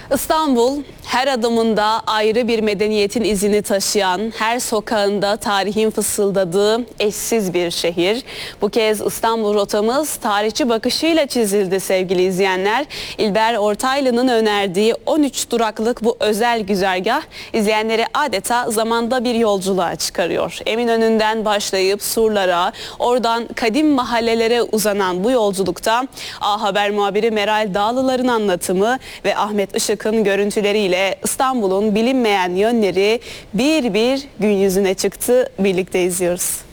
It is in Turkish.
İstanbul her adımında ayrı bir medeniyetin izini taşıyan, her sokağında tarihin fısıldadığı eşsiz bir şehir. Bu kez İstanbul rotamız tarihçi bakışıyla çizildi sevgili izleyenler. İlber Ortaylı'nın önerdiği 13 duraklık bu özel güzergah izleyenleri adeta zamanda bir yolculuğa çıkarıyor. Eminönü'nden başlayıp surlara, oradan kadim mahallelere uzanan bu yolculukta A Haber muhabiri Meral Dağlılar'ın anlatımı ve Ahmet Işık'ın görüntüleriyle İstanbul'un bilinmeyen yönleri bir bir gün yüzüne çıktı. Birlikte izliyoruz.